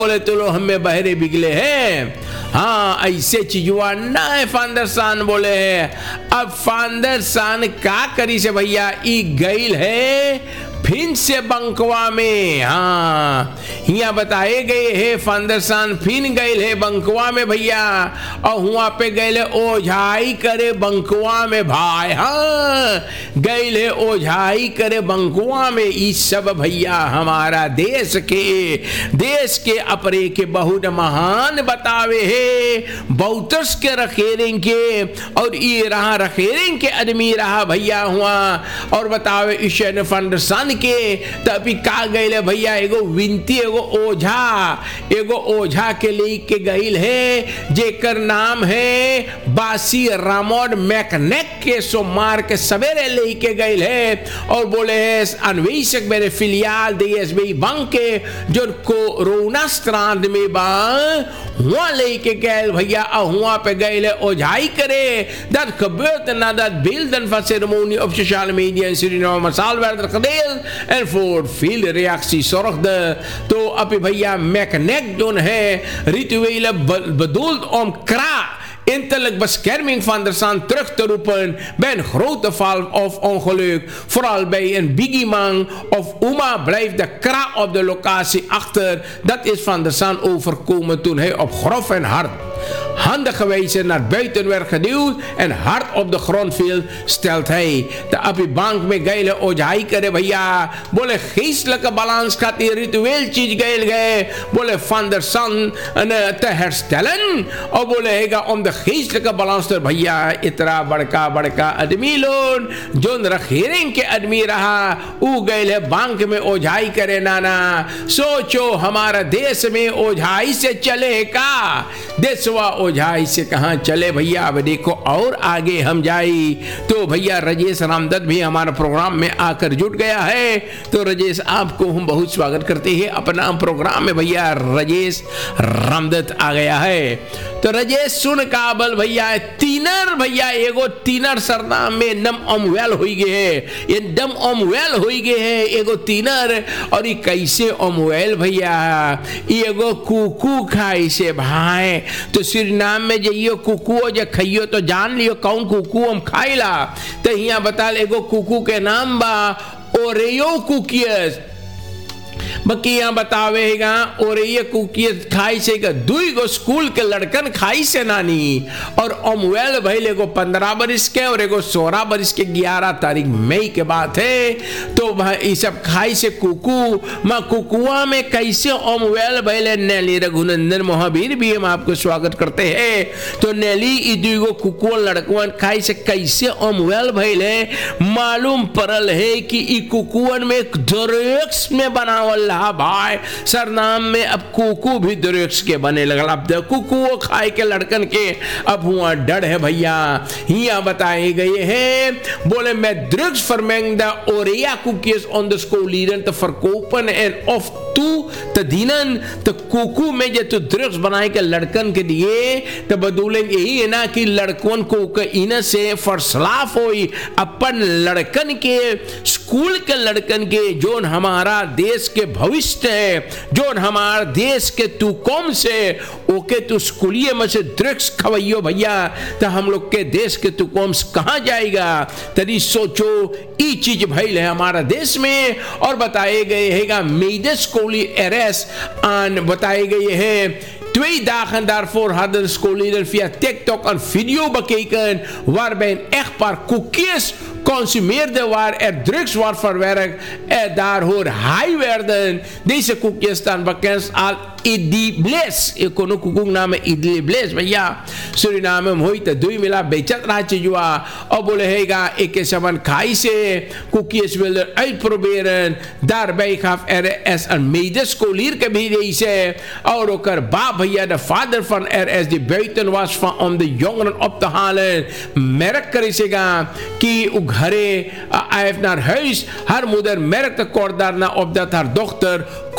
बोले तो लो हमें बहरे बिगले हैं। हाँ ऐसे चीजुआ ना है फादर सान बोले है। अब फादर सान का करी से भैया ई गईल है फिर से बंकवा में। हाँ यहाँ बताए गए है फादर सान फिर गए है बंकवा में भैया, और वहां पे गए ओझाई करे बंकवा में भाई। हाँ गए है ओझाई करे बंकवा में। इस सब भैया हमारा देश के अपरे के बहुत महान बतावे है। बहुतस के रखेरें के और ये रहा रखेरें के आदमी रहा भैया हुआ, और बतावे ईश्वर फादर सान के तभी का गईल है भैया एगो विनती एगो ओझा के लिए के गईल है जेकर नाम है बासी रामोड मैकनेक के सोमवार के सवेरे ले के गईल है, और बोले है अन्वेषक मेरे फिलियाल DSB बैंक के जो कोरोना स्त्रांत में बा वहां ले के गए भैया, और वहां पे गईल है ओझाई करे dat gebeurt nadat beelden van ceremonie op sociale media in Suriname massaal werden gedeeld en voor veel reacties zorgde. तो अभी भैया मैकनेक जो है rituele bedoeld om innerlijk bescherming van de zand terug te roepen bij een grote val of ongeluk. Vooral bij een bigieman of oma blijft de kra op de locatie achter. Dat is van de zand overkomen toen hij op grof en hard handig gewezen naar buiten werd geduwd en hard op de grond viel, stelt hij. De abibank में गए ओझाई करे भैया, बोले geestelijke balans खातिर ritueel चीज गए बोले father सान te herstellen, और बोले om de geestelijke balans तर भैया इतना बड़का आदमी लोग जो रखेरें के आदमी रहा उ गए बैंक में ओझाई करे। नाना सोचो हमारा देश में ओझाई से चले का, देशवा ओझाई से कहाँ चले भैया। अब देखो और आगे हम जाई तो भैया राजेश रामदत्त भी हमारा प्रोग्राम में आकर जुट गया है। तो राजेश आपको हम बहुत स्वागत करते हैं अपना प्रोग्राम में भैया। राजेश रामदत्त आ गया है तो राजेश सुन काबल भैया तीनर भैया एगो तीनर सरनाम में नम अमवेल हो गए है, ये दम अमवेल हो गए है एगो तीनर। और ये कैसे अमवेल भैया एगो कुकू खाई से भाई। तो सुरीनाम में जाइयो कुकुओ जो खाइयो तो जान लियो कौन कुकू हम खाइला। तो यहाँ बता एगो कुकू के नाम बा ओरियो कुकीज। बाकी यहाँ बतावेगा और ये कुकीज खाई से दुई गो स्कूल के लड़कन खाई से नानी, और अमवेल भाई एगो 15 बरिस के और एगो 16 बरिस के 11 तारीख मई के बात है। तो ये सब खाई से कुकू माँ कुकुआ में कैसे अमवेल भाई नैली रघुनंदन महावीर भी हम आपको स्वागत करते हैं। तो नैली दुगो कुकुआ लड़कवन खाई से कैसे अमवेल भाई मालूम पड़ल है कि ई कुकुअन में ड्रग्स में बनावल भाई सरनाम में अब कुकू भी ड्रग्स के बने लगल। अब कुकू खाए के लड़कन के अब हुआ डर है भैया। यहाँ बताए गए हैं बोले मैं drugs फॉरमेंग the Oriya cookies on the स्कूलियन तो फरकोपन एंड ऑफ तू तो दीनन तो कुकू में जो ड्रग्स बनाए के लड़कन के लिए तो बदूलें यही है ना कि लड़कन को इन से फरसलाफ होई अपन लड़कन के स्कूल के लड़कन के जो हमारा देश के भविष्य है, जो हमारे देश के तू कौम से ओके तू स्कूलिये में से ड्रग्स खवाइयो भैया तो हम लोग के देश के तू कौम कहाँ जाएगा। तरी सोचो ये चीज भइल है हमारा देश में। और बताए गए है मेजर स्कूली अरेस्ट आन बताए गए हैं 2 dagen daarvoor hadden scholieren via TikTok een video bekeken waarbij een echtpaar koekjes consumeerde waar er drugs wordt verwerkt en daardoor high werden. Deze koekjes staan bekend als Idli Bliss. Ik kon ook koek namen Idli Bliss. Maar ja, Suriname mooit het doe mila bechat raadje jua. Obole hega ik is van kaise koekjes willen uitproberen. Daarbij gaf RS een medescholier भी deze. ook er baap भैया de vader van RS die buiten was van om de jongeren op te halen. Merk करेगा कि घरे hij heeft naar huis. Haar moeder merkte kort daarna op dat haar dochter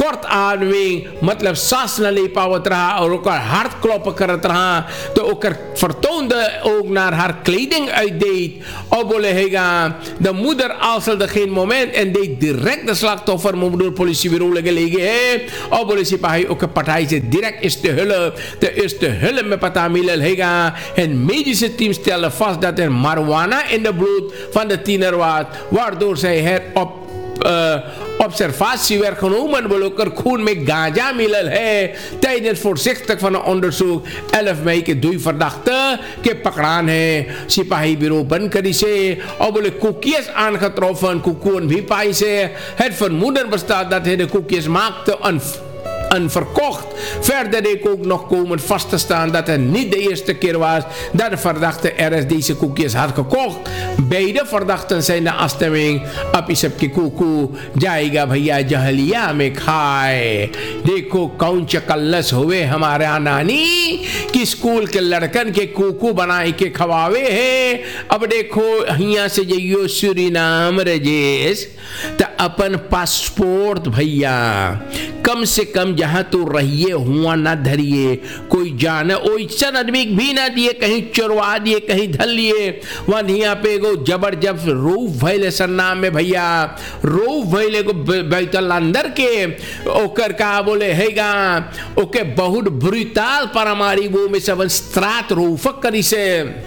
kortademing मतलब सांस न ले पावत रहा और ओकर hart klop करत रहा तो ओकर vertoonde ook naar haar kleding uitdeed of बोले हैगा de moeder alselde geen moment en deed direct de slachtoffer door politiebureau gelegen है और बोले सिपाही ओकर partij से direct is te hulp met pata milel हैगा en medische team stelde vast dat er marijuana in de bloed van de tiener was waardoor zij het op observatie werd genomen welke खून में गांजा मिलल है tijdens voorzichtig van een onderzoek 11 mei के 2 verdachten के पकड़ान है सिपाही bureau बंद करी से और बोले koekjes aangetroffen koekoen भी पाई से het vermoeden bestaat dat hij de koekjes maakte en verkocht. Verder ik ook nog komen vast te staan dat het niet de eerste keer was dat de verdachte RS deze koekjes had gekocht. Beide verdachten zijn de afstemming अब इस सबके कुकू जाएगा भैया जहलिया में खाए देखो कौन चकल्लस हुए हमारे नानी कि स्कूल के लड़कन के कुकू बनाए के खवावे है अब देखो यहाँ से जइयो सूरीनाम रजेश तो अपन पासपोर्ट भैया कम से कम जहां तो रहिए हुआ ना धरिए कोई जाने ओइसन आदमी भी ना दिए कहीं चुरवा दिए कहीं धल लिए वहां यहाँ पे एगो जबरदस्त रूफ भैले सन्नाम में भैया रूफ भैले को बैतल अंदर के ओकर का बोले हैगा ओके बहुत ब्रुटाल परमारी वो में सब स्त्रात रूफक करी से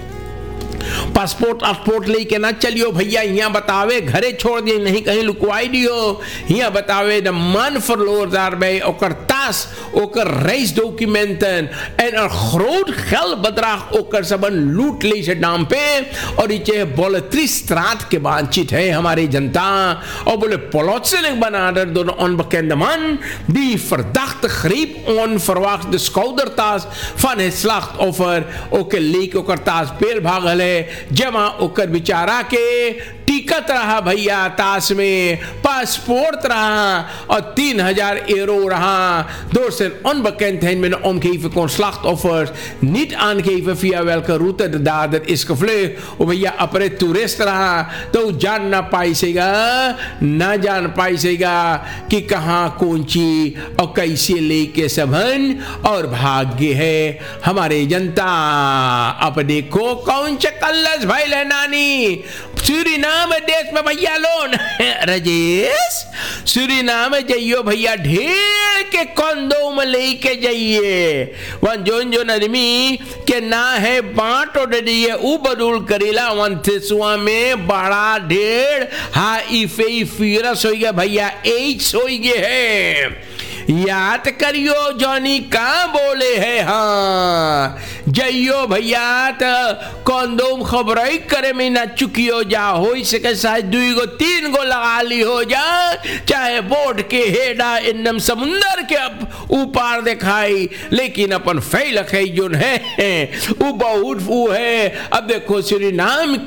पासपोर्ट लेके ना चलियो भैया यहाँ बतावे घरे छोड़ दिए नहीं कहीं लुकवाई दियो यहाँ बतावे the man verloor daarbij oker tas oker reisdocumenten en een groot geldbedrag oker सबन लूट ली से नाम पे और ये बोलत्री straat के बांचित है हमारी जनता और बोले plotseling benaderd door een onbekende man die verdachte greep onverwacht de schoudertas van het slachtoffer oker leek oker tas पेड़ भागल है जमा ओकर बिचारा के टिकट रहा भैया ताश में पासपोर्ट रहा और 3000 euro रहा door zijn onbekendheid met een omgeven kon slachtoffers niet aangeven via welke route de dader is gevlucht और भैया अपने टूरिस्ट रहा तो जान ना पाइसेगा ना जान पाइसेगा कि कहाँ कौन ची और कैसे लेके सबन और भाग्य है हमारे जनता अब देखो कौन चकल्लस भाई ले नानी सूरीनाम देश में भैया लोन राजेश सूरीनाम जाइयो भैया ढेर के कंदोम लेके जाइए वन जोन आदमी के ना है बांटो दिए उ बदूल करेला वन थिसुआ में बड़ा ढेर हाई फे फीरस हो गया भैया एड्स हो गए है याद करियो जॉनी कहाँ बोले है हाँ जइयो भैया तो कंदोम खबरई करे में ना चुकियो जा हो सके शायद 2 गो 3 गो लगा ली हो जा चाहे बोट के हेडा एकदम समुंदर के ऊपर दिखाई लेकिन अपन फैल है जो है वो बहुत वो है अब देखो सूरीनाम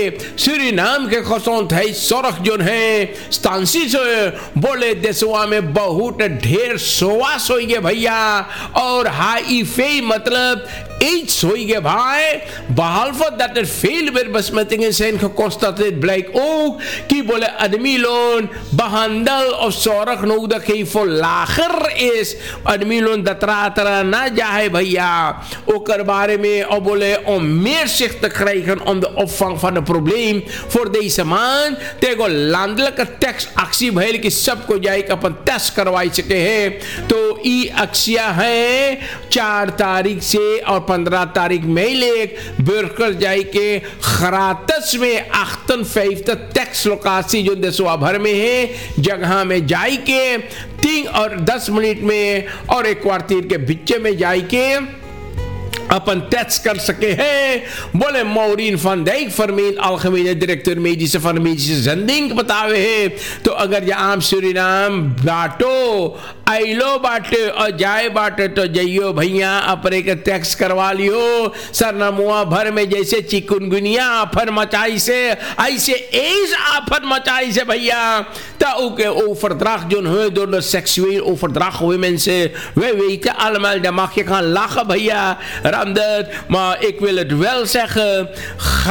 के खसौत है सड़क जो है स्टांसी से बोले देशवा में बहुत ढेर सोवास हो गए भैया और हाई फे मतलब AIDS होई गए भाई behalve dat er veel meer besmettingen zijn geconstateerd blijkt ook die बोले आदमी loan behandel of zorg nodig heeft voor lager is आदमी लोन दतरा ना जाए भैया ओकर बारे में और बोले om meer zicht te krijgen om de opvang van het probleem voor deze man tego landelijke tekstactie भइल कि सबको जाए अपन टेस्ट करवाई सके है तो ई अक्सिया है 4 तारीख से और 15 तारीख में लेक burger जाए के खरातस में 58 टैक्स लोकासी जो देशवा भर में है जगह में जाए के 3 और 10 मिनट में और एक क्वार्टर के बीच में जाए के अपन टेस्ट कर सके हैं बोले Maureen van Dijk Vermeen algemene directeur medische van de medische zending बतावे है तो अगर या आम सूरीनाम बाटो आइलो बाटे और जाए बाटे तो जाइयो भैया अपने के टैक्स करवा लियो सरनामुआ भर में जैसे चिकुनगुनिया आफत मचाई से ऐसे एज आफत मचाई से भैया तो के overdracht जो है door seksueel overdracht हुए mensen we weten allemaal dat mag je gaan lachen भैया Ramdat, maar ik wil het wel zeggen, ga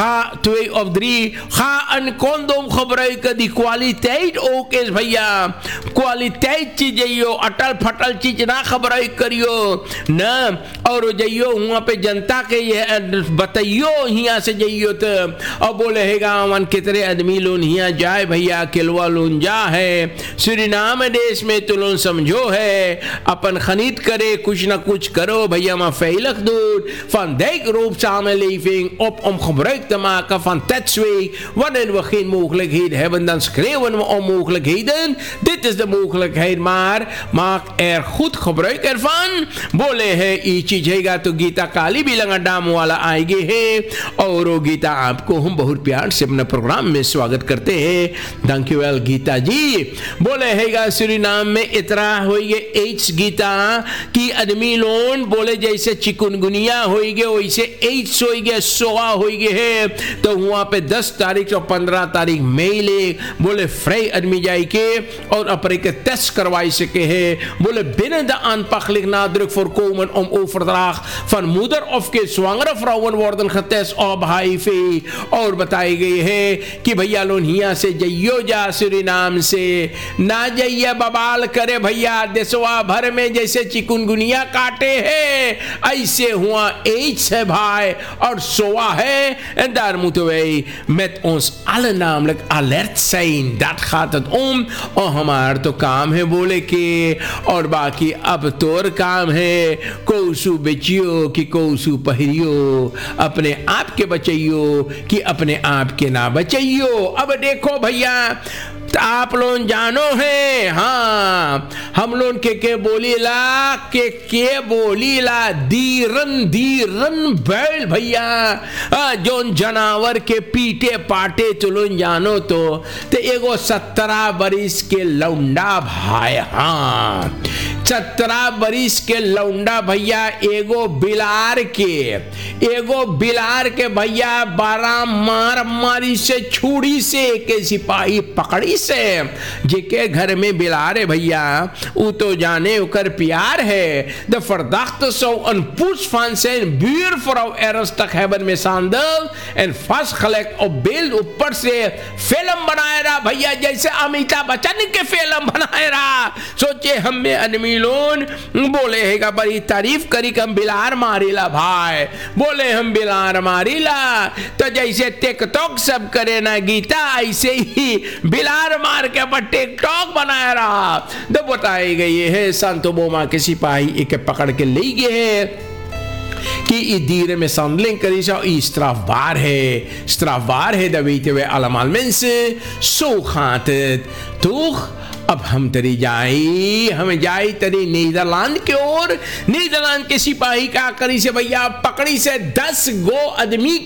2 of 3 ga een condom gebruiken. Die kwaliteit ook is भैया, क्वालिटी चीज अटल फटल चीज ना खबराई करियो न, और जइयो वहाँ पे जनता के ये बताइयो यहाँ से जइयो तो अब बोले हैगा मन कितने आदमी लोन यहाँ जाए भैया, किलवा लोन जा है सुरीनाम देश में तो लोन समझो है अपन खरीद करे कुछ ना कुछ करो भैया maar veilig doet van deze roepsamenleving om gebruik te maken van Tetsweek. Wanneer we geen mogelijkheden hebben, dan schreeuwen we om mogelijkheden. Dit is de mogelijkheid, maar maak er goed gebruik ervan. बोले है ये चीज है तो गीता काली भी लंगा डाम वाला आएगी है और वो गीता आपको हम बहुत प्यार से अपने प्रोग्राम में स्वागत करते हैं। थैंक यू वेल गीता जी। बोले हैगा सुरीनाम में इतना होइगे एड्स गीता की आदमी लोन बोले जैसे चिकुनगुनिया होइगे वैसे एड्स होइगे सोआ होइगे है तो वहाँ पे 10 तारीख और 15 तारीख मेले बोले फ्री आदमी जाए के और अपने के टेस्ट करवाई सके है। बोले binnen de aanpak nadruk voorkomen om overdracht van moeder of के zwangere vrouwen worden getest op HIV और बताई गई है कि भैया लोन हिया से जइयो जा सुरीनाम से ना जाइए बवाल करे भैया देशवा भर में जैसे चिकुनगुनिया काटे है ऐसे हुआ एड्स है भाई और सोआ है en daar moeten wij met ons alle namelijk alert zijn. Dat gaat het om और हमारा तो काम है बोले के और बाकी अब तोर काम है कोसु बेचियो कि कोसु पहिरियो अपने आप के बचाइयो कि अपने आप के ना बचाइयो। अब देखो भैया आप लोग जानो है हाँ हम लोग के बोलीला के बोलीला दीरन दीरन बैल भैया जोन जनावर के पीटे पाटे चलो जानो तो एगो 17 बरिस के लौंडा भाई हाँ 17 बरिस के लौंडा भैया एगो बिलार के भैया 12 मार मारी से छुरी से के सिपाही पकड़ी से जेके घर में बिलारे भैया वो तो जाने उकर प्यार है the verdachte zou een poes van zijn buurvrouw ernstig hebben mishandeld en vastgelegd op beeld ऊपर से फिल्म बनाया रहा भैया जैसे अमिताभ बच्चन के फिल्म बनाया रहा। सोचे हमें आदमी लोन बोले हैगा बड़ी तारीफ करी कि हम बिलार मारीला भाई बोले हम बिलार मारीला तो जैसे टिकटॉक सब करे ना गीता ऐसे ही बिलार मार के अपन टिकटॉक बनाया रहा। तो बताई गई है संतो बोमा के सिपाही एक पकड़ के ले गए है कि i dieren mishandeling kan je strafbaar है dat weten wij allemaal mensen zo gaat het toch। अब हम तरी जाए तरी नीदरलैंड की ओर। नीदरलैंड के सिपाही का करी से भैया पकड़ी से 10 गो आदमी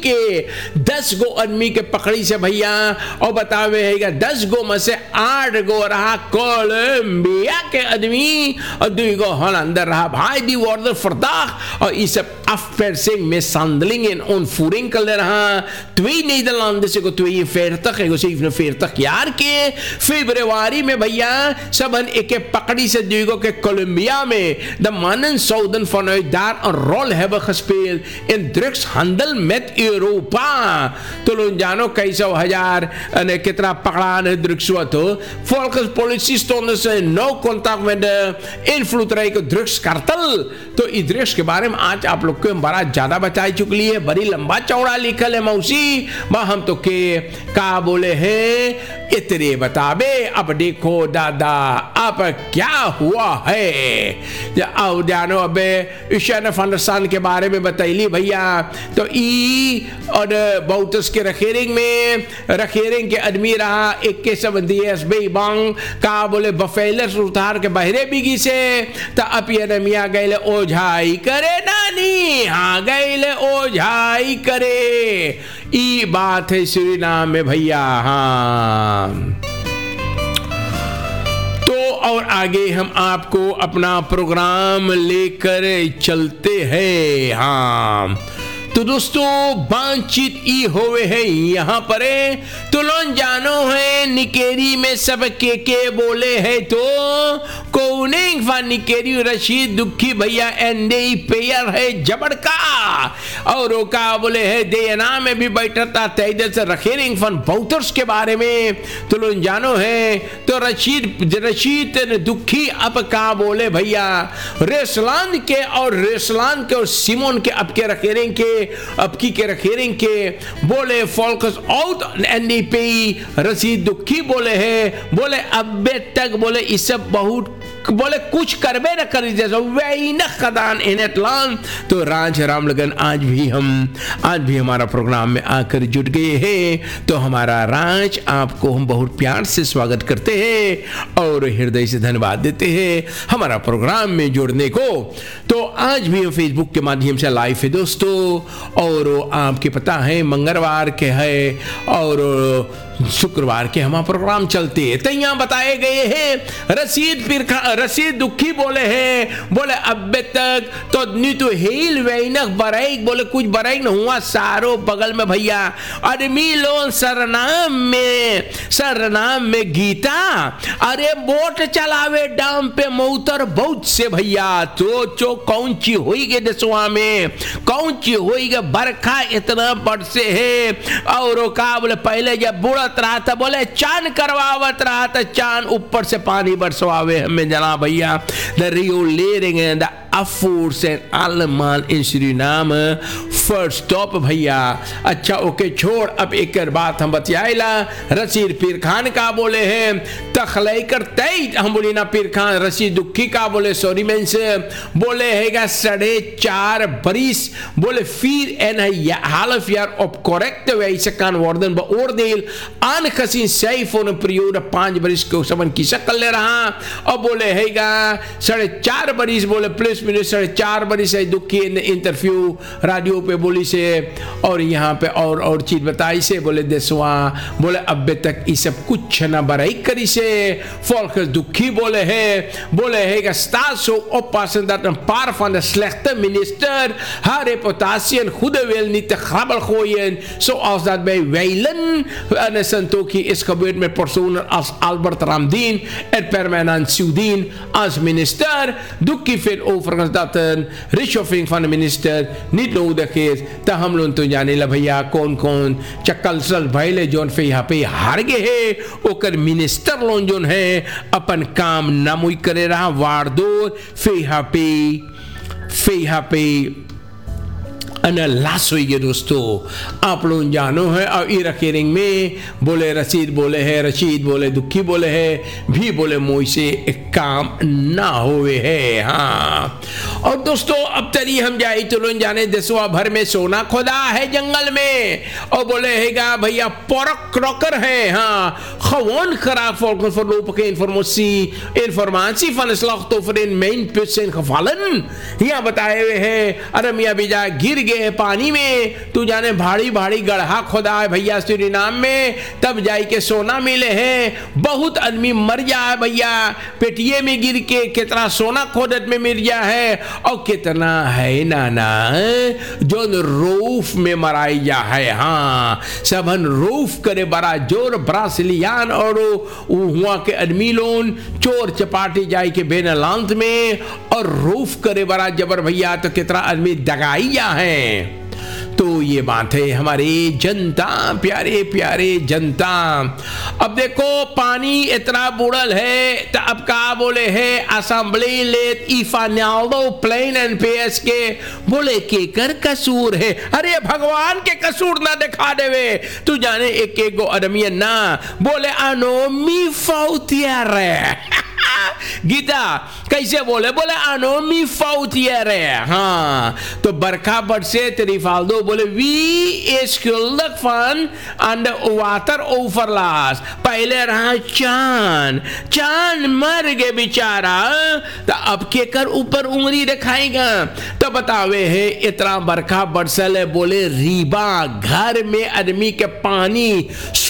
के पकड़ी से भैया और बतावे है 10 गो में से 8 गो रहा कोलंबिया के आदमी और 2 गो होलंदर रहा भाई दी वर्दर फरदाख और इस afpersing mishandeling en ontvoering kan rहा 2 Nederlandse को 47 jaar के फरवरी में भैया सबन एक पकड़ी से दुगो के कोलंबिया में de mannen zouden vanuit daar een rol hebben gespeeld in drugshandel met Europa। तो लोग जानो कई सौ हजार en कितना पकड़ा ने drugs wat हो। Volgens politie stonden ze in nauw contact met de invloedrijke drugskartel। तो इस drugs के बारे में आज आप लोग को बड़ा ज्यादा बताई चुकी है, बड़ी लंबा चौड़ा लिखल है मौसी माँ हम तो के का बोले हैं इतने बताबे। अब देखो दादा अब क्या हुआ है आओ जानो अबे ईशान फंडरसान के बारे में बताइली भैया। तो ई और बहुतस के रखेरिंग के आदमी रहा 21 DSB बांग का बोले बफेलस उतार के बहरे बिगी से तो अब ये नमिया गए ओझाई करे नानी हाँ गए ओझाई करे ई बात है सुरीनाम में भैया हाँ। तो और आगे हम आपको अपना प्रोग्राम लेकर चलते हैं हाँ। तो दोस्तों बातचीत ई होवे है यहाँ पर तो लोन जानो है निकेरी में सब के बोले है तो कौने निकेरी रशीद दुखी भैया एंडे पेयर है जबड़ का और का बोले है देना में भी बैठता तेजस से रखेरिंग फन बहुतर्स के बारे में तो लोग जानो है तो रशीद दुखी अब का बोले भैया रेसलान के और सिमोन के अब के रखेरिंग के अब की रखेरिंग के बोले फोकस आउट एंडी पे रशीद दुखी बोले है बोले अब तक बोले इस सब बहुत बोले कुछ करबे न करी जैसा वही न खदान इनटलान तो राज राम लगन आज भी हमारा प्रोग्राम में आकर जुट गए हैं तो हमारा राज आपको हम बहुत प्यार से स्वागत करते हैं और हृदय से धन्यवाद देते हैं हमारा प्रोग्राम में जुड़ने को तो आज भी हम फेसबुक के माध्यम से लाइव है दोस्तों और आपके पता है मंगलवार के है और शुक्रवार के हमारा प्रोग्राम चलते हैं तो यहाँ बताए गए हैं रशीद दुखी बोले हैं बोले अब तक तो नी तो हेल वैनक बराइक बोले कुछ बराइक न हुआ सारो बगल में भैया आदमी लोन सरनाम में गीता अरे बोट चलावे डाम पे मौतर बहुत से भैया तो चो कौन ची होई गे दसवा में कौन ची होई गे बरखा इतना बड़ से है और का बोले पहले जब बुढ़ा रहा था बोले चांद करवावत रहा था चांद ऊपर से पानी बरसवावे हमें जना भैया the रियोलेरिंग and the अफोर्स and आलमान in Suriname first stop भैया अच्छा ओके छोड़ अब एक बात हम बतियाला रशीद पीर खान का बोले हैं तखलैकर तय हम बोली ना पीर खान रशीद दुखी का बोले सॉरी मैं से बोले हैगा 4.5 बरिस बोले फिर N half year op correcte wijze kan worden beoordeeld aangezien zij voor een periode 5 बरिस को समन की शक्ल ले रहा और बोले हैगा 4.5 बरिस बोले प्लस मिनट 4.5 बरिस है दुखी इंटरव्यू रेडियो पे बोली से और यहाँ पे और चीज बताई से बोले देशवा बोले अब तक ये सब कुछ न बराई करी से फोल्क दुखी बोले है staat zo oppassen dat een paar van de slechte minister haar reputatie goede wil niet te grabbel gooien zoals dat bij Weilen en Santoki is gebeurd met personen als Albert Ramdien en Permanent Soudien als minister. Duki vindt overigens dat een reshuffling van de minister niet nodig is. तो हम लोग तो जाने ला भैया कौन चक्कलसल भैले zone फे यहाँ पे हार गए है ओकर मिनिस्टर लोन जोन है अपन काम ना मुई करे रहा वारदोर फे यहाँ पे अनलास हुई है दोस्तों आप लोग जानो है और ई रखेरिंग में बोले रशीद बोले दुखी बोले है भी बोले मोई से एक काम ना होवे है हाँ और दोस्तों अब तरी हम जाए तो लोग जाने देशवा भर में सोना खोदा है जंगल में और बोले हैगा भैया पोरक क्रॉकर है हाँ gewoon graag volgens voorlopige informatie van de slachtoffers in mijn put zijn gevallen यहाँ बताए हुए हैं अरे मियाँ बीजा गिर गए पानी में तू जाने भारी गड्ढा खोदा है भैया सूरीनाम में तब जाई के सोना मिले हैं बहुत आदमी मर जाए भैया पेटिये में गिर के कितना सोना खोदत में मिल गया है और कितना है नाना जो रूफ में मराई जा है हाँ सबन रूफ करे बड़ा जोर ब्रासिलियान और हुआ के आदमी लोन चोर चपाटी जाई के बेनलांत में और रूफ करे बड़ा जबर भैया तो कितना आदमी दगाई जा है तो ये बात है हमारे जनता प्यारे जनता अब देखो पानी इतना बुड़ल है तो अब का बोले है assembly late इफानाल्डो plane and pace के बोले के कर कसूर है अरे भगवान के कसूर ना दिखा देवे तू जाने एक गो आदमी ना बोले अनोमी फाउटियर गीता कैसे बोले अनोमी फाउटियर हाँ तो बरखा बरसे त्रिफाल्दो बोले wie is schuldig van aan de wateroverlast पहले रहा चांद मर गए बेचारा तो अब के कर ऊपर उंगली रखाएगा तो बतावे है इतना बरखा बरसल है बोले रीबा घर में आदमी के पानी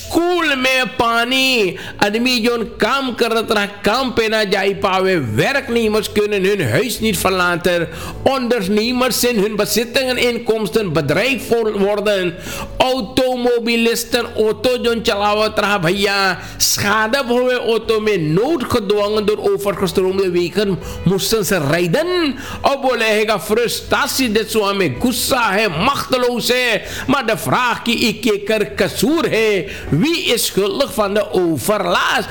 स्कूल में पानी आदमी जो काम करत रहा काम पे ना जाई पावे werk niet meer kunnen hun huis niet verlaten ondernemers zijn hun bezittingen inkomsten bedreigd worden automobilisten auto जो चलावत रहा भैया schade हुए ऑटो में noodgedwongen door overgestroomde wegen moesten ze rijden और बोले हैगा frustratie dit zo में गुस्सा है machteloos है maar de vraag की ik कर कसूर है wie is schuldig van de overlast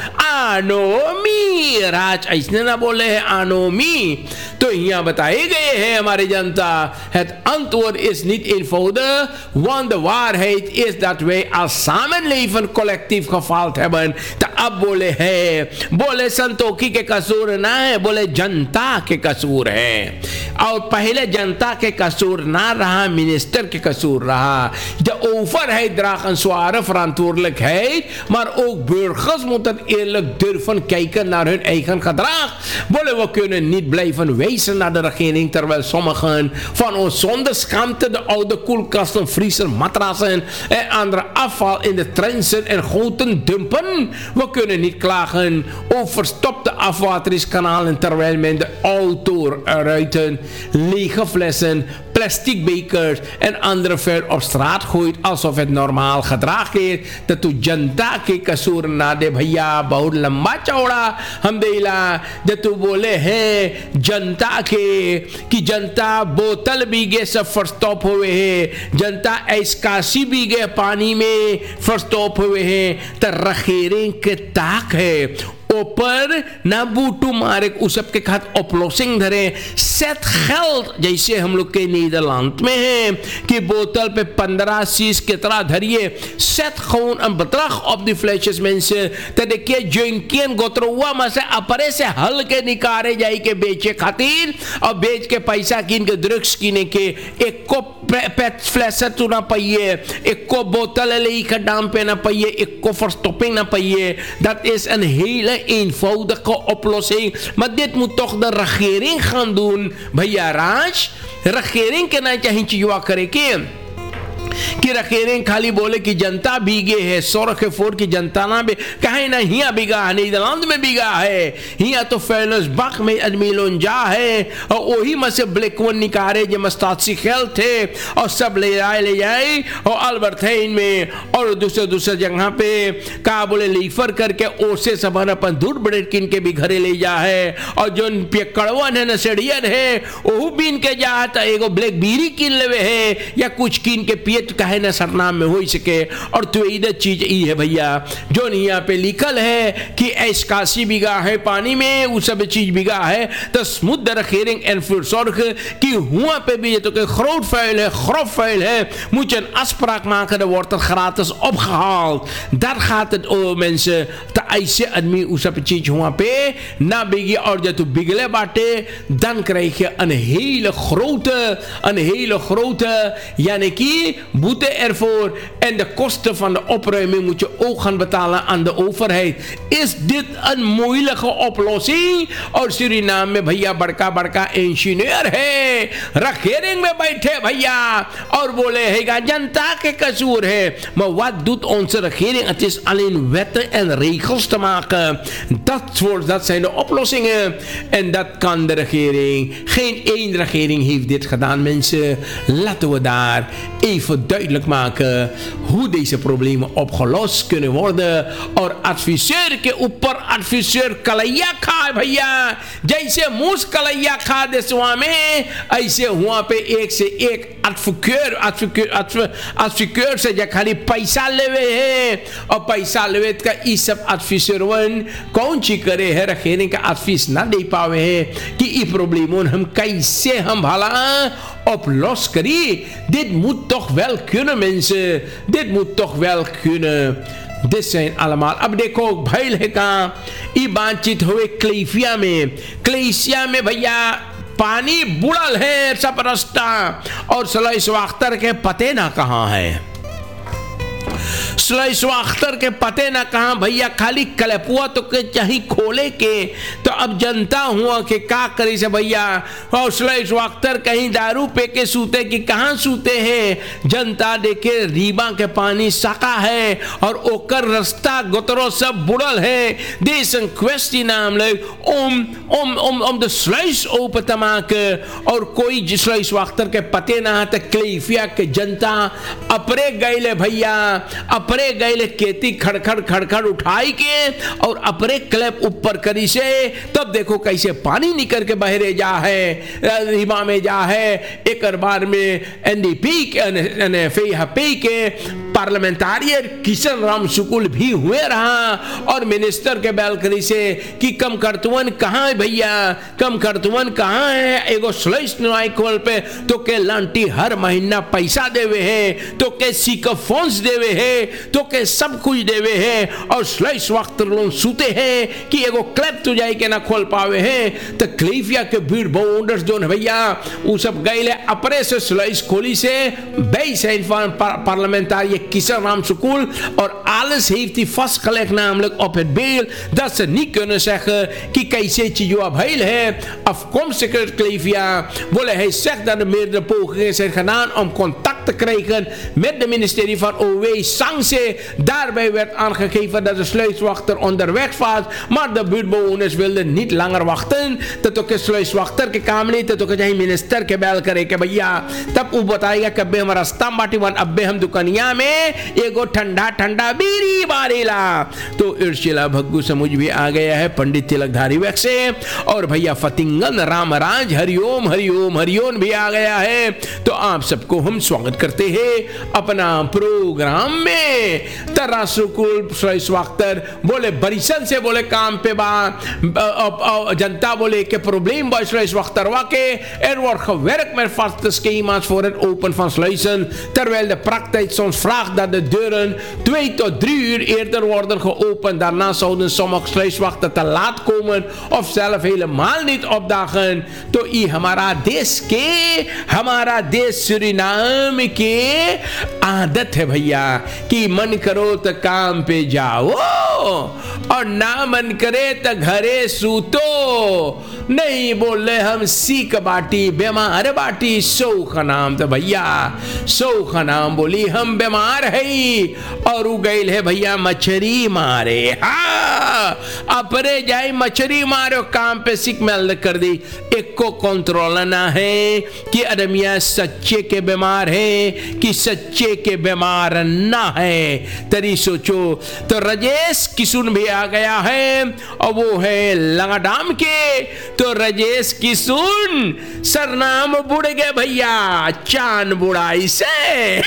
anomi राज ऐसने ना बोले हैं anomi तो यहाँ बताए गए हैं हमारे जनता het antwoord is niet eenvoudig want de waarheid is dat wij als samenleven collectief gefaald hebben तो अब बोले है बोले संतोखी के कसूर ना है बोले जनता के कसूर है और पहले जनता के कसूर ना रहा मिनिस्टर के कसूर रहा de overheid draagt een zware verantwoordelijkheid maar ook burgers moeten eerlijk durven kijken naar hun eigen gedrag bolle we kunnen niet blijven wijzen naar de regering terwijl sommigen van ons zonder schaamte de oude koelkasten vriezer matrassen en andere afval in de trensen en goten dumpen we kunnen niet klagen over verstopte afwateringskanalen terwijl men de autoruiten lege flessen plastic bekers en andere vuil op straat gooit alsof het normaal gedrag is dat तो जनता के कसूर ना दे भैया बहुत लंबा चौड़ा हम देला जब तो बोले हैं जनता के कि जनता बोतल बीगे सब फर्स्टॉप हुए हैं जनता ऐसकासी बीगे पानी में फर्स्टॉप हुए हैं तो रखेरें के ताक है ऊपर ना बूटू मारे उस सब के खात oplossing धरे set geld जैसे हम लोग के नीदरलैंड में है कि बोतल पे 15 शीश की तरह धरिए set gewoon een bedrag op die flesjes mensen dat de keer junkie गोत्रवा में से अपरे से हल के निकाले जाए के बेचे खातिर और बेच के पैसा कीन के ड्रग्स कीने के एक को पेट फ्लैशर तो ना पाइए एक को बोतल ले के दाम पे ना पाइए एक को verstopping ना पाइए dat is een hele eenvoudige oplossing maar dit moet toch de regering gaan doen भैया राज regering के ना चाहिए युवा करे के कि रखेरें खाली बोले कि जनता भीगे है सौर के फोर की जनता ना भी कहीं ना हिया बिगा है नीदरलैंड में बिगा है हिया तो फेलसबर्ग में आदमी लोन जा है और वही में से ब्लैक वन निकाले जो मस्तासी खेल थे और सब ले जाए और अल्बर्टाइन में और दूसरे जगह पे का बोले लीफर करके ओसे सब अपन दूध ब्रेड किन के भी घरे ले जा है और जो पियकड़वन है नसेड़ियन है वो बीन के जा तो एगो ब्लैक बीरी किन लेवे है या कुछ किन के पिए कहे ना सरनाम में हो सके और तो इधर चीज ई है भैया जो यहाँ पे लिखल है कि ऐसकासी बिगा है पानी में वो सब चीज बिगा है तो smoot regering en verzorgen की हुआ पे भी तो groot vuil है grof vuil है moet je een afspraak maken dan wordt er gratis opgehaald daar gaat het over mensen te eisen admi hoe सब चीज हुआ पे ना बिगी और जब तू बिगले बाटे dan krijg je een hele grote यानी कि boete ervoor en de kosten van de opruiming moet je ook gaan betalen aan de overheid. Is dit een moeilijke oplossing? और सूरीनाम में भैया बड़का इंजीनियर है regering में बैठे भैया और बोले हैगा जनता के कसूर है maar wat doet onze regering? Het is alleen wetten en regels te maken. Dat zijn de oplossingen en dat kan de regering. Geen één regering heeft dit gedaan mensen. Laten we daar even duidelijk maken hoe deze problemen opgelost kunnen worden और adviseur के ऊपर adviseur Kalaiya खा भैया जैसे मूस कलैया खा देशवा में ऐसे हुआ पे एक से एक adviseur से जो खाली पैसा लेवे है और पैसा लेवे का ये सब adviseur वन कौन ची करे है रखेने का advies ना दे पावे है कि ये problemen हम कैसे हम भला oplossen krie. Dit moet toch wel kunnen mensen. Dit moet toch wel kunnen. Dit zijn allemaal. अब देखो भाई लेका ये बातचीत हुए क्लेसिया में भैया पानी बुड़ल है सब रास्ता और सलाइस वाख्तर के पते ना कहाँ है स्लाइस अख्तर के पते ना कहा भैया, खाली कलेपुआ तो के चाही खोले के। तो अब जनता हुआ कि का करी से भैया, और स्लाइस अख्तर कहीं दारू पे के सूते कि कहाँ सूते हैं। जनता देखे रीबा के पानी सका है और ओकर रास्ता गोतरो सब बुड़ल है। देश क्वेश्चन नाम ले ओम द स्लाइस ओप तमाक, और कोई स्लाइस अख्तर के पते ना तो क्लेफिया के जनता अपरे गए भैया, अपरे गए खेती खड़खड़ खड़खड़ उठाई के और अपरे क्लैप ऊपर करी से। तब देखो कैसे पानी निकल के बहरे जा है, रीमा में जा है। एक बार में एनडीपी के पार्लियामेंटारियर किशन राम शुक्ल भी हुए रहा और मिनिस्टर के बैलकनी से कि कम करतुवन कहाँ है भैया, कम करतुवन कहाँ है। एगो स्लाइस नाइकोल पे तो के लांटी हर महीना पैसा देवे है, तो के सीका फोन्स देवे है, तो के सब कुछ देवे है, और स्लाइस वक्त लोग सूते हैं कि एगो क्लब तो जाए के ना खोल पावे हैं। तो क्लेफिया के भीड़ बाउंडर्स जो है भैया वो सब गए अपने से स्लाइस खोली से बेस पार्लियामेंटारी किशन राम शुक्ल और alles heeft hij vastgelegd namelijk op het beeld dat ze niet kunnen zeggen कि कैसे चीजों भइल है। Afkomstige Clevia willen hij zegt dat er meerdere pogingen zijn gedaan om contact te krijgen met de ministerie van OW Sanctie. Daarbij werd aangegeven dat de sluiswachter onderweg was, maar de buurtbewoners wilden niet langer wachten tot ook de sluiswachter के काम नहीं तो कहीं minister के बैल करे कि भैया तब वो बताएगा कि अब्बे हमारा रास्ता बाटी वन अब्बे हम दुकानिया में एगो ठंडा ठंडा बीरी बारेला। तो इर्शिला भग्गू समझ भी आ गया है पंडित तिलकधारी वैक्स से, और भैया फतिंगन रामराज हरिओम हरिओम हरिओम भी आ गया है। तो आप सबको हम स्वागत करते हैं अपना प्रोग्राम में। तरासुकुल स्वागतर बोले बरिसन से बोले काम पे बा जनता बोले के प्रॉब्लम बा sluiswachter wakker. Er wordt gewerkt met vaste schema's voor het open van sluizen, terwijl de praktijk soms vraagt dat de deuren 2 tot 3 uur eerder worden geopend. Daarna zouden sommige sluiswachten te laat komen of zelf helemaal niet opdagen. तो ये हमारा देश Suriname के आदत है भैया कि मन करो तो काम पे जाओ और ना मन करे तो घरे सूतो। नहीं बोले हम सीख बाटी बीमार बाटी शौख नाम। तो भैया शौख नाम बोली हम बीमार है और उगैल है भैया मछली मारे। हाँ अपरे जाए मछली मारो काम पे सीख मेल कर दी। एक को कंट्रोल ना है कि अदमिया सच्चे के बीमार है कि सच्चे के बीमार ना है। तरी सोचो तो राजेश किशुन भी आ गया है और वो है लंगाडाम के। तो राजेश किशुन सरनाम बुड़ गए भैया चांद बुड़ाई से।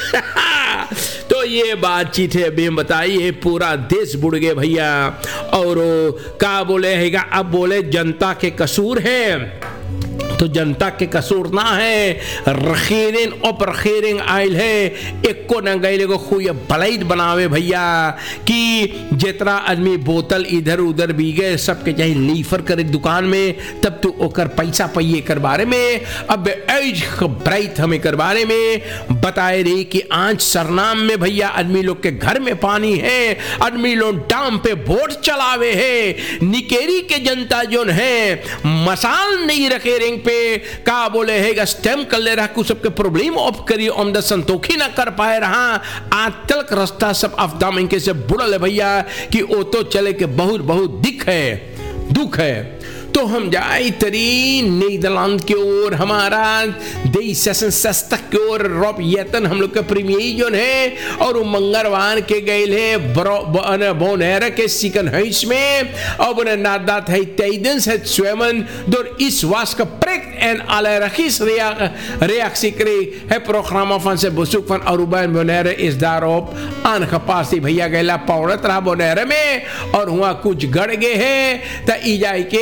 तो ये बातचीत है अभी बताई है पूरा देश बुड़ गए भैया। और क्या बोले हैगा अब बोले जनता के कसूर है तो जनता के कसूर ना है। रखीरिन और रखीरिन आयल है एक को न गए को खुय बलैद बनावे भैया कि जितना आदमी बोतल इधर उधर भी गए सबके चाहे लीफर करे दुकान में तब तो ओकर पैसा पाइए कर बारे में। अब एज ब्राइट हमें कर बारे में बताए रही कि आज सरनाम में भैया आदमी लोग के घर में पानी है, आदमी लोग डाम पे वोट चलावे है। निकेरी के जनता जो है मसाल नहीं रखे रिंग पे का बोले है स्टेम कर ले रहा कुछ सबके प्रॉब्लम ऑफ करी ओमदा संतोखी ना कर पाए रहा। आज तक रास्ता सब अफदाम इनके से बुरा ले भैया कि ओ तो चले के बहुत बहुत दुख है। तो हम जाए तरी नीदरलैंड की ओर हमारा देश सेशन सस्तक की ओर रॉब येतन हम लोग के प्रीमियर जो है और मंगलवार के गए है बोनेरा के सिकन हाइस में और नादात है tijdens het zwemmen door iets was geprikt en allergisch reactie kreeg. Het programma van zijn bezoek van Aruba en Bonaire is daarop aangepast। भैया गैला पौड़त रहा बोनेरा में और हुआ कुछ गड़ गए है तो ई जाए के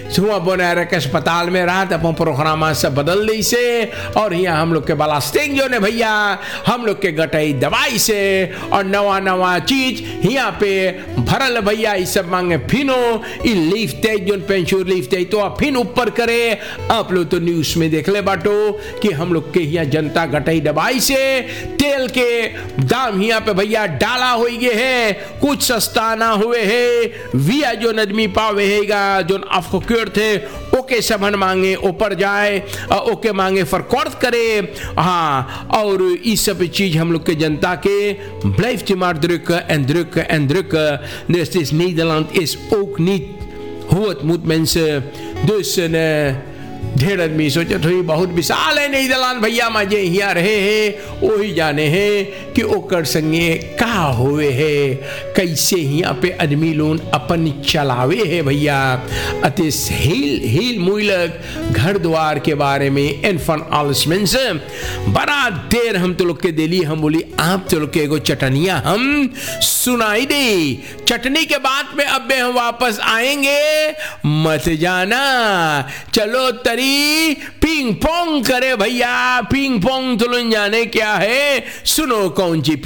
हुआ बोनारे के अस्पताल में रहा तो अपन प्रोग्राम से बदल दी से और यहाँ हम लोग के बलास्टिंग जो ने भैया हम लोग के गटई दवाई से और नवा नवा चीज यहाँ पे भरल भैया ये सब मांगे फिनो ये लिफ्ट जो पेंशन लिफ्ट तो आप फिर ऊपर करे। आप लोग तो न्यूज में देख ले बाटो कि हम लोग के यहाँ जनता गटई दवाई से तेल के दाम यहाँ पे भैया डाला हो गए है, कुछ सस्ता ना हुए है। विया जो आदमी पावे हैगा जो आपको क्योर थे ओके सबन मांगे ऊपर जाए ओके मांगे फरकौर्त करे। हाँ और ये सब चीज हम लोग के जनता के blijft je maar drukken en drukken en drukken. Dus het is Nederland is ook niet hoe het moet mensen. Dus ढेर आदमी सोचे थोड़ी बहुत विशाल है नीदरलैंड भैया मजे यहाँ रहे हैं वही जाने हैं कि ओकर संगे का होवे है कैसे यहाँ पे आदमी लोन अपन चलावे है भैया। अतिस हिल मुइलक घर द्वार के बारे में इनफन आलसमेंस बड़ा देर हम तो लोग के दिली हम बोली आप तो लोग के एगो चटनिया हम सुनाई दे। चटनी के बाद में अब हम वापस आएंगे मत जाना। चलो तरी पिंग पोंग करे भैया पिंग पोंग तो जाने क्या है सुनो कौन सी